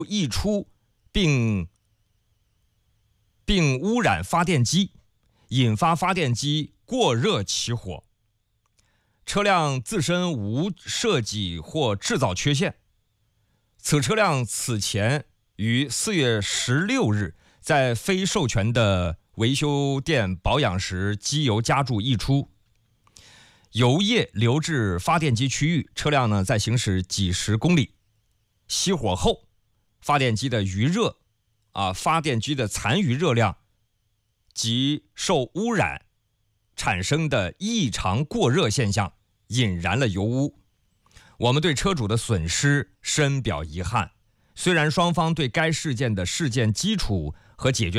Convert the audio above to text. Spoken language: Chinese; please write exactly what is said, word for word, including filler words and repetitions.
溢出并并污染发电机，引发发电机过热起火。车辆自身无设计或制造缺陷。此车辆此前于四月十六日在非授权的维修店保养时，机油加注溢出，油液流至发电机区域，车辆呢在行驶几十公里，熄火后，发电机的余热啊，发电机的残余热量及受污染产生的异常过热现象，引燃了油污。我们对车主的损失深表遗憾。虽然双方对该事件的事件基础和解决